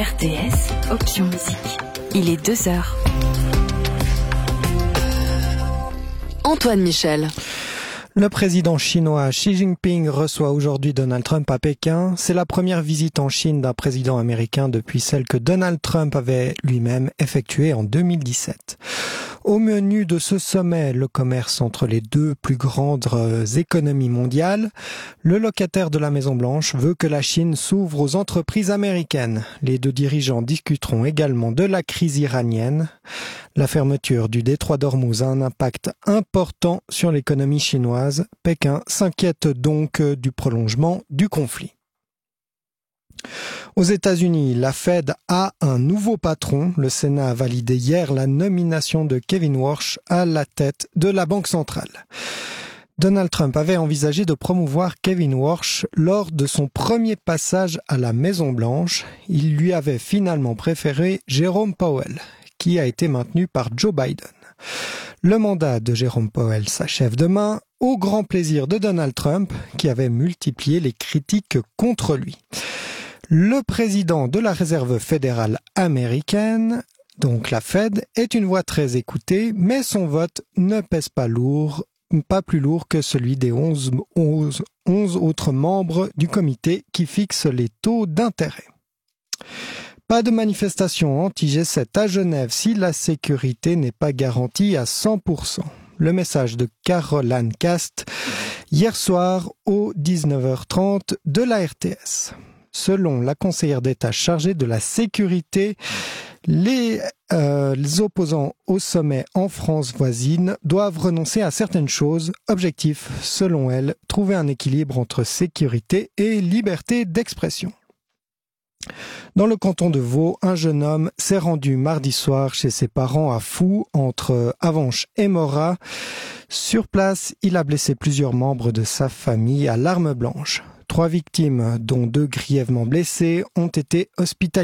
RTS, option musique. Il est 2h. Antoine Michel. Le président chinois Xi Jinping reçoit aujourd'hui Donald Trump à Pékin. C'est la première visite en Chine d'un président américain depuis celle que Donald Trump avait lui-même effectuée en 2017. Au menu de ce sommet, le commerce entre les deux plus grandes économies mondiales. Le locataire de la Maison-Blanche veut que la Chine s'ouvre aux entreprises américaines. Les deux dirigeants discuteront également de la crise iranienne. La fermeture du détroit d'Ormuz a un impact important sur l'économie chinoise. Pékin s'inquiète donc du prolongement du conflit. Aux États-Unis, la Fed a un nouveau patron. Le Sénat a validé hier la nomination de Kevin Warsh à la tête de la Banque centrale. Donald Trump avait envisagé de promouvoir Kevin Warsh lors de son premier passage à la Maison-Blanche. Il lui avait finalement préféré Jerome Powell, qui a été maintenu par Joe Biden. Le mandat de Jerome Powell s'achève demain, au grand plaisir de Donald Trump, qui avait multiplié les critiques contre lui. Le président de la Réserve fédérale américaine, donc la Fed, est une voix très écoutée, mais son vote ne pèse pas plus lourd que celui des 11 autres membres du comité qui fixe les taux d'intérêt. Pas de manifestation anti-G7 à Genève si la sécurité n'est pas garantie à 100%. Le message de Carol Ann Cast hier soir aux 19h30 de la RTS. Selon la conseillère d'État chargée de la sécurité, les opposants au sommet en France voisine doivent renoncer à certaines choses. Objectif, selon elle, trouver un équilibre entre sécurité et liberté d'expression. Dans le canton de Vaud, un jeune homme s'est rendu mardi soir chez ses parents à Fou, entre Avenches et Morat. Sur place, il a blessé plusieurs membres de sa famille à l'arme blanche. 3 victimes, dont 2 grièvement blessées, ont été hospitalisées.